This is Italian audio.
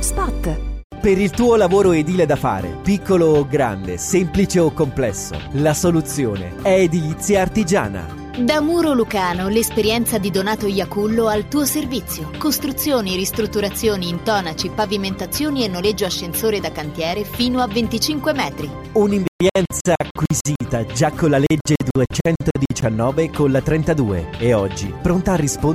Spot. Per il tuo lavoro edile da fare, piccolo o grande, semplice o complesso, la soluzione è Edilizia Artigiana. Da Muro Lucano, l'esperienza di Donato Iacullo al tuo servizio. Costruzioni, ristrutturazioni, intonaci, pavimentazioni e noleggio ascensore da cantiere fino a 25 metri. Un'esperienza acquisita già con la legge 219 con la 32 e oggi pronta a rispondere